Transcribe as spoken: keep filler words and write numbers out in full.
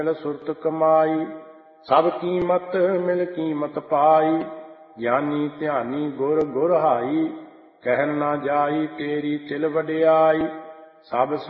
ਮਿਲ ਸੁਰਤ ਕਮਾਈ। ਸਭ ਕੀਮਤ ਮਿਲ ਕੀਮਤ ਪਾਈ। ਗਿਆਨੀ ਧਿਆਨੀ ਗੁਰ ਗੁਰ ਹਾਈ। ਕਹਿਣ ਨਾ ਜਾਈ ਤੇਰੀ ਤਿਲ ਵਡਿਆਈ। ਸਭ